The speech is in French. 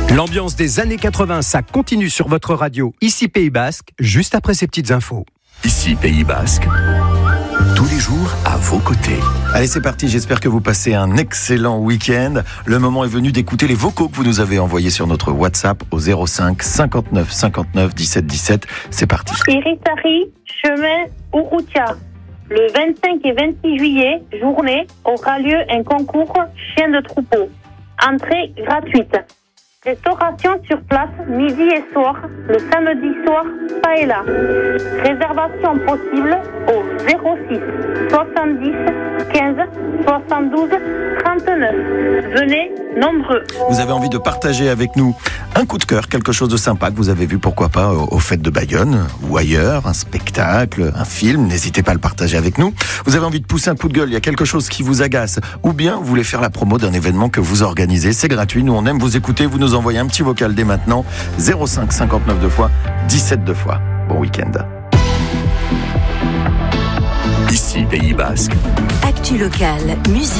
L'ambiance des années 80, ça continue sur votre radio. Ici Pays Basque, juste après ces petites infos. Ici Pays Basque, tous les jours à vos côtés. Allez, c'est parti, j'espère que vous passez un excellent week-end. Le moment est venu d'écouter les vocaux que vous nous avez envoyés sur notre WhatsApp au 05 59 59 17 17. C'est parti. Iritari, chemin Ouroutia. Le 25 et 26 juillet, journée, aura lieu un concours chien de troupeau. Entrée gratuite. Restauration sur place, midi et soir. Le samedi soir, paella. Réservation possible au 06 70 15 72 39. Venez nombreux. Vous avez envie de partager avec nous un coup de cœur, quelque chose de sympa que vous avez vu, pourquoi pas, aux fêtes de Bayonne ou ailleurs, un spectacle, un film, n'hésitez pas à le partager avec nous. Vous avez envie de pousser un coup de gueule, il y a quelque chose qui vous agace, ou bien vous voulez faire la promo d'un événement que vous organisez, c'est gratuit, nous on aime vous écouter, vous nous envoyez un petit vocal dès maintenant, 05 59 2 fois, 17 2 fois. Bon week-end. Ici Pays Basque. Actu locale, musique.